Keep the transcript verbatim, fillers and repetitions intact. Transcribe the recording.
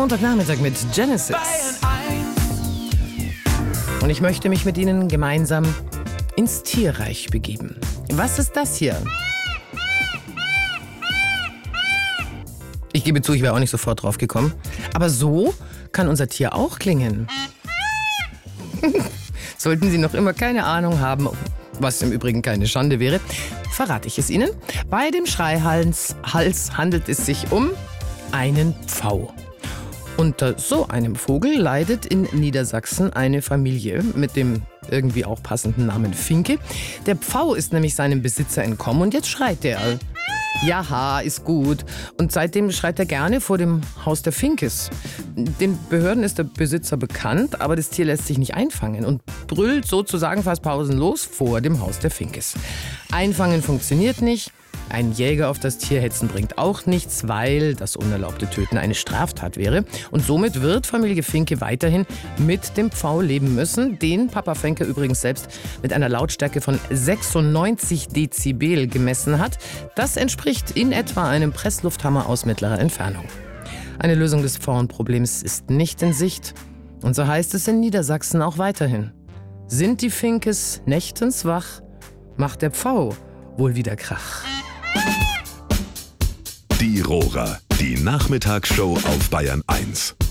Montagnachmittag mit Genesis. Und ich möchte mich mit Ihnen gemeinsam ins Tierreich begeben. Was ist das hier? Ich gebe zu, ich wäre auch nicht sofort drauf gekommen. Aber so kann unser Tier auch klingen. Sollten Sie noch immer keine Ahnung haben, was im Übrigen keine Schande wäre, verrate ich es Ihnen. Bei dem Schreihals Hals handelt es sich um einen Pfau. Unter so einem Vogel leidet in Niedersachsen eine Familie mit dem irgendwie auch passenden Namen Finke. Der Pfau ist nämlich seinem Besitzer entkommen und jetzt schreit er. Jaha, ist gut. Und seitdem schreit er gerne vor dem Haus der Finkes. Den Behörden ist der Besitzer bekannt, aber das Tier lässt sich nicht einfangen und brüllt sozusagen fast pausenlos vor dem Haus der Finkes. Einfangen funktioniert nicht. Ein Jäger auf das Tier hetzen bringt auch nichts, weil das unerlaubte Töten eine Straftat wäre. Und somit wird Familie Finke weiterhin mit dem Pfau leben müssen, den Papa Finke übrigens selbst mit einer Lautstärke von sechsundneunzig Dezibel gemessen hat. Das entspricht in etwa einem Presslufthammer aus mittlerer Entfernung. Eine Lösung des Pfauenproblems ist nicht in Sicht. Und so heißt es in Niedersachsen auch weiterhin. Sind die Finkes nächtens wach, macht der Pfau wohl wieder Krach. Die Rohrer, die Nachmittagsshow auf Bayern eins.